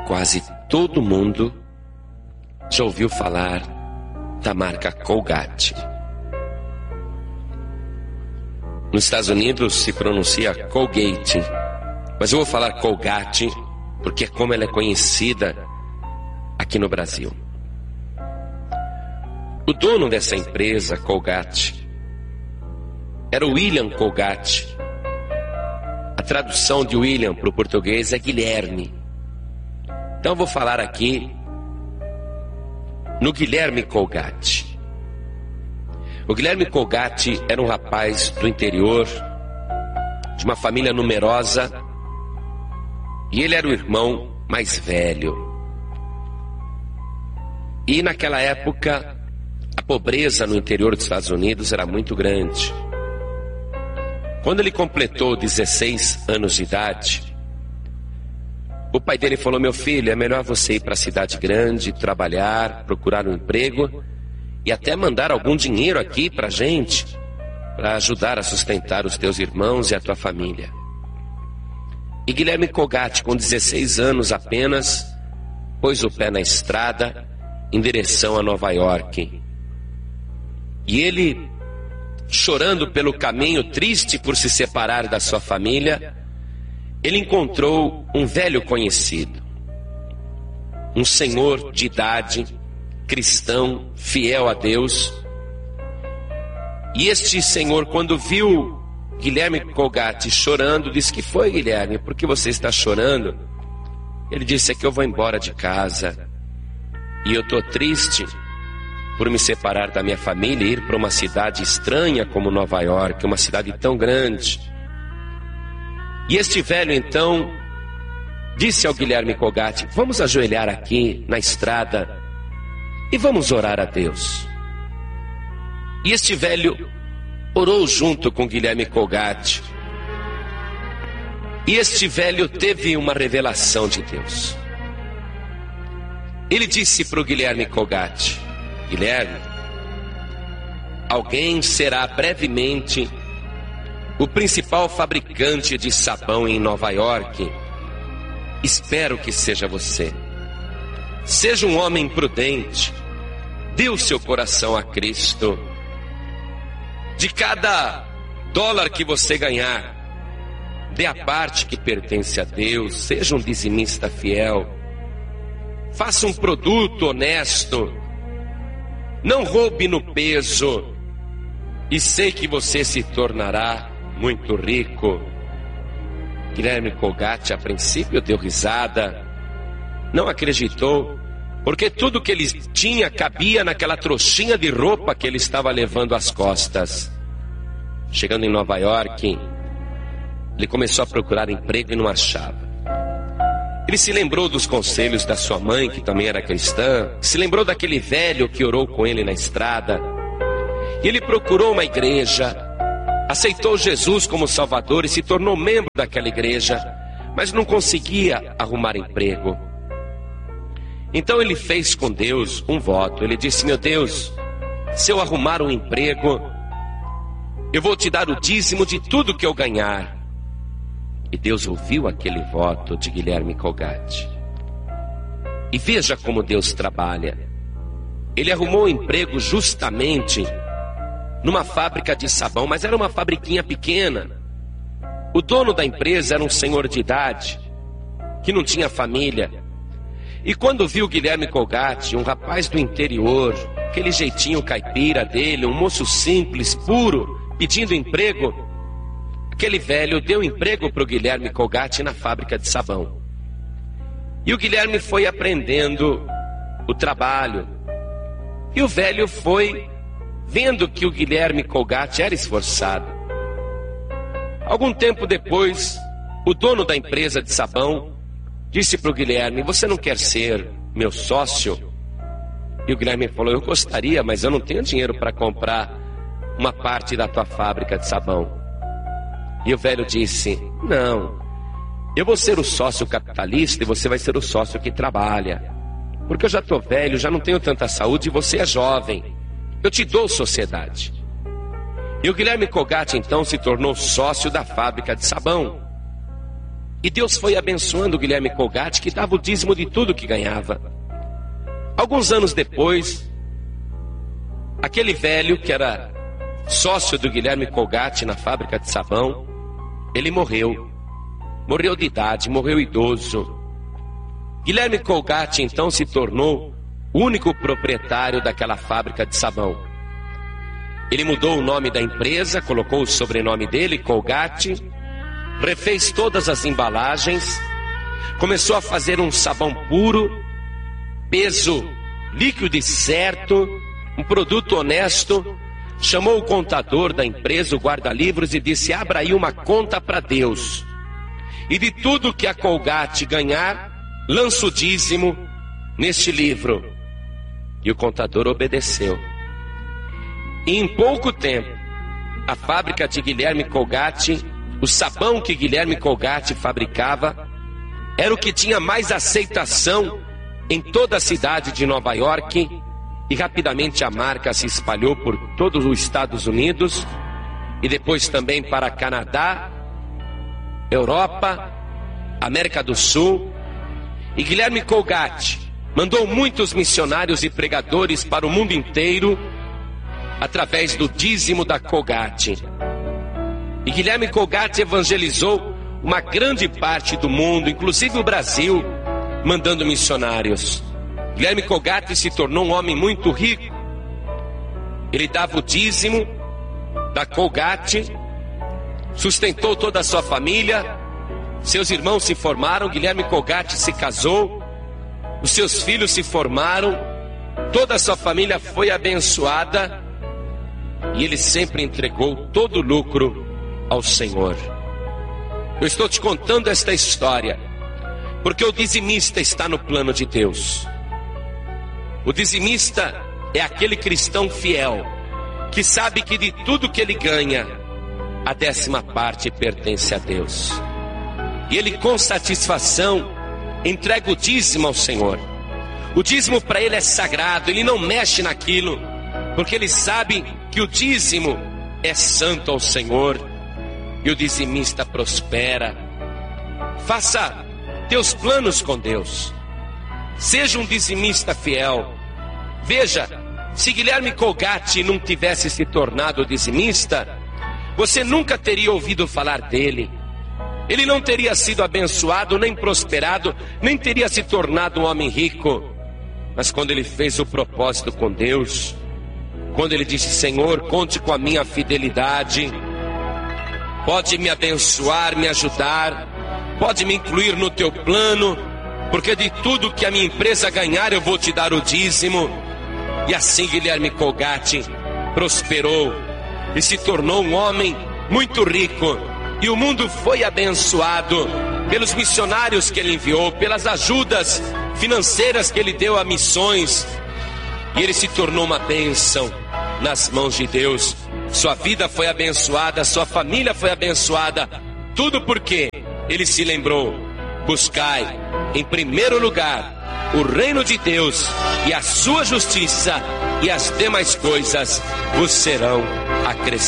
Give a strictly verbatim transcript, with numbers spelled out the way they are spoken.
quase todo mundo já ouviu falar da marca Colgate. Nos Estados Unidos se pronuncia Colgate, mas eu vou falar Colgate porque é como ela é conhecida aqui no Brasil. O dono dessa empresa, Colgate, era o William Colgate. A tradução de William para o português é Guilherme. Então eu vou falar aqui no Guilherme Colgate. O Guilherme Colgate era um rapaz do interior, de uma família numerosa, e ele era o irmão mais velho. E naquela época, a pobreza no interior dos Estados Unidos era muito grande. Quando ele completou dezesseis anos de idade, o pai dele falou: meu filho, é melhor você ir para a cidade grande, trabalhar, procurar um emprego e até mandar algum dinheiro aqui para a gente, para ajudar a sustentar os teus irmãos e a tua família. E Guilherme Colgate, com dezesseis anos apenas, pôs o pé na estrada em direção a Nova York. E ele, chorando pelo caminho, triste por se separar da sua família, ele encontrou um velho conhecido, um senhor de idade, cristão, fiel a Deus. E este senhor, quando viu Guilherme Colgate chorando, disse: que foi, Guilherme? Por que você está chorando? Ele disse: é que eu vou embora de casa e eu estou triste por me separar da minha família e ir para uma cidade estranha como Nova York, uma cidade tão grande. E este velho então disse ao Guilherme Colgate: vamos ajoelhar aqui na estrada e vamos orar a Deus. E este velho orou junto com Guilherme Colgate. E este velho teve uma revelação de Deus. Ele disse para o Guilherme Colgate: Guilherme, alguém será brevemente o principal fabricante de sabão em Nova York. Espero que seja você. Seja um homem prudente, dê o seu coração a Cristo. De cada dólar que você ganhar, dê a parte que pertence a Deus. Seja um dizimista fiel. Faça um produto honesto. Não roube no peso. E sei que você se tornará muito rico. Guilherme Colgate, a princípio, deu risada. Não acreditou, porque tudo que ele tinha cabia naquela trouxinha de roupa que ele estava levando às costas. Chegando em Nova York, ele começou a procurar emprego e não achava. Ele se lembrou dos conselhos da sua mãe, que também era cristã. Se lembrou daquele velho que orou com ele na estrada. E ele procurou uma igreja, aceitou Jesus como Salvador e se tornou membro daquela igreja, mas não conseguia arrumar emprego. Então ele fez com Deus um voto. Ele disse: meu Deus, se eu arrumar um emprego, eu vou te dar o dízimo de tudo que eu ganhar. E Deus ouviu aquele voto de Guilherme Colgate. E veja como Deus trabalha. Ele arrumou um emprego justamente numa fábrica de sabão, mas era uma fabriquinha pequena. O dono da empresa era um senhor de idade, que não tinha família. E quando viu Guilherme Colgate, um rapaz do interior, aquele jeitinho caipira dele, um moço simples, puro, pedindo emprego, aquele velho deu emprego para o Guilherme Colgate na fábrica de sabão. E o Guilherme foi aprendendo o trabalho. E o velho foi vendo que o Guilherme Colgate era esforçado. Algum tempo depois, o dono da empresa de sabão disse para o Guilherme: você não quer ser meu sócio? E o Guilherme falou: eu gostaria, mas eu não tenho dinheiro para comprar uma parte da tua fábrica de sabão. E o velho disse: não, eu vou ser o sócio capitalista e você vai ser o sócio que trabalha. Porque eu já estou velho, já não tenho tanta saúde e você é jovem. Eu te dou sociedade. E o Guilherme Colgate então se tornou sócio da fábrica de sabão. E Deus foi abençoando o Guilherme Colgatti, que dava o dízimo de tudo que ganhava. Alguns anos depois, aquele velho que era sócio do Guilherme Colgatti na fábrica de sabão, ele morreu. Morreu de idade, morreu idoso. Guilherme Colgatti então se tornou o único proprietário daquela fábrica de sabão. Ele mudou o nome da empresa, colocou o sobrenome dele, Colgatti, refez todas as embalagens, começou a fazer um sabão puro, peso líquido e certo, um produto honesto. Chamou o contador da empresa, o guarda-livros, e disse: abra aí uma conta para Deus, e de tudo que a Colgatti ganhar, lança o dízimo neste livro. E o contador obedeceu. E em pouco tempo, a fábrica de Guilherme Colgatti, o sabão que Guilherme Colgatti fabricava, era o que tinha mais aceitação em toda a cidade de Nova York, e rapidamente a marca se espalhou por todos os Estados Unidos, e depois também para Canadá, Europa, América do Sul. E Guilherme Colgatti mandou muitos missionários e pregadores para o mundo inteiro, através do dízimo da Colgatti. E Guilherme Colgatti evangelizou uma grande parte do mundo, inclusive o Brasil, mandando missionários. Guilherme Colgatti se tornou um homem muito rico. Ele dava o dízimo da Colgatti, sustentou toda a sua família, seus irmãos se formaram, Guilherme Colgatti se casou, os seus filhos se formaram, toda a sua família foi abençoada, e ele sempre entregou todo o lucro ao Senhor. Eu estou te contando esta história porque o dizimista está no plano de Deus. O dizimista é aquele cristão fiel que sabe que de tudo que ele ganha, a décima parte pertence a Deus. E ele, com satisfação, entrega o dízimo ao Senhor. O dízimo para ele é sagrado, ele não mexe naquilo, porque ele sabe que o dízimo é santo ao Senhor. E o dizimista prospera. Faça teus planos com Deus. Seja um dizimista fiel. Veja, se Guilherme Colgatti não tivesse se tornado dizimista, você nunca teria ouvido falar dele. Ele não teria sido abençoado, nem prosperado, nem teria se tornado um homem rico. Mas quando ele fez o propósito com Deus, quando ele disse: Senhor, conte com a minha fidelidade, pode me abençoar, me ajudar, pode me incluir no teu plano, porque de tudo que a minha empresa ganhar eu vou te dar o dízimo. E assim Guilherme Colgatti prosperou e se tornou um homem muito rico. E o mundo foi abençoado pelos missionários que ele enviou, pelas ajudas financeiras que ele deu a missões. E ele se tornou uma bênção nas mãos de Deus. Sua vida foi abençoada, sua família foi abençoada. Tudo porque ele se lembrou: buscai em primeiro lugar o reino de Deus e a sua justiça, e as demais coisas vos serão acrescentadas.